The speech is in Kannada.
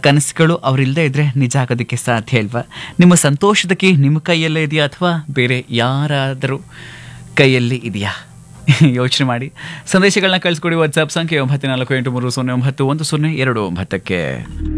ಕನಸುಗಳು ಅವರಿಲ್ಲದೆ ಇದ್ರೆ ನಿಜ ಆಗೋದಕ್ಕೆ ಸಾಧ್ಯ ಇಲ್ವಾ? ನಿಮ್ಮ ಸಂತೋಷದ ಕೀ ನಿಮ್ಮ ಕೈಯಲ್ಲೇ ಇದೆಯಾ ಅಥವಾ ಬೇರೆ ಯಾರಾದರೂ ಕೈಯಲ್ಲಿ ಇದೆಯಾ? ಯೋಚನೆ ಮಾಡಿ. ಸಂದೇಶಗಳನ್ನ ಕಳಿಸ್ಕೊಡಿ. ವಾಟ್ಸ್ಆ್ಯಪ್ ಸಂಖ್ಯೆ 948309101029ಕ್ಕೆ.